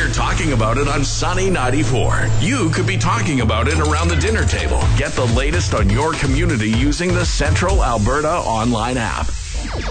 They're talking about it on Sunny 94. You could be talking about it around the dinner table. Get the latest on your community using the Central Alberta online app.